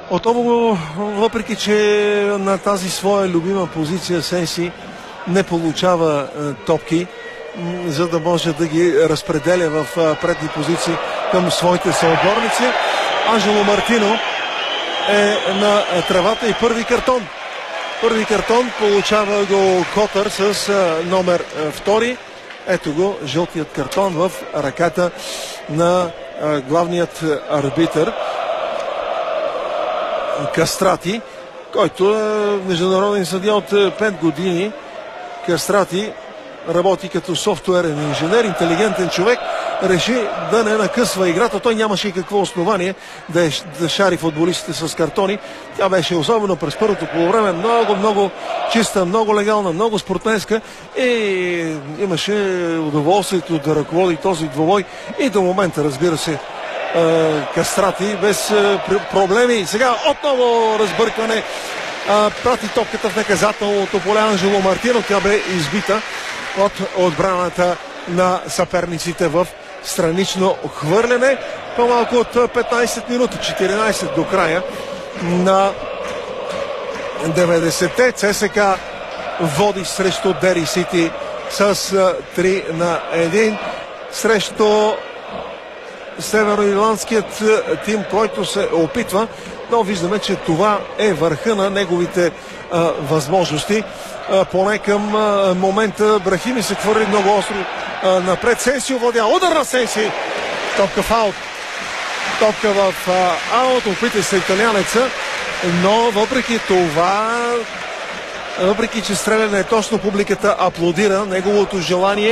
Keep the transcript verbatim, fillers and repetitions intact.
Отново, въпреки че на тази своя любима позиция Сенси не получава е, топки, м, за да може да ги разпределя в е, предни позиции към своите съотборници. Анжело Мартино е на тревата и първи картон. Първи картон получава го Котър с е, номер е, втори. Ето го, жълтият картон в ръката на е, главният арбитър Кастрати, който е международен съдия от пет години. Кастрати работи като софтуерен инженер, интелигентен човек, реши да не накъсва играта. Той нямаше и какво основание да, е, да шари футболистите с картони. Тя беше особено през първото полувреме много, много чиста, много легална, много спортенска и имаше удоволствието да ръководи този двобой и до момента, разбира се, Кастрати без проблеми. Сега отново разбъркване. Прати топката в наказателното поле Анжело Мартино. Тя бе избита от отбраната на съперниците в странично хвърляне. По-малко от петнайсет минути, четиринайсет до края на деветдесетте. ЦСКА води срещу Дери Сити с три на едно срещу североирландският тим, който се опитва, но виждаме, че това е върха на неговите а, възможности. А, поне към а, момента Брахими се хвърли много остро а, напред. Сенси овладя. Удар на Сенси. Топка в аут. Топка в а, аут. Опита се италианеца, но въпреки това, въпреки че стреляне е точно, публиката аплодира неговото желание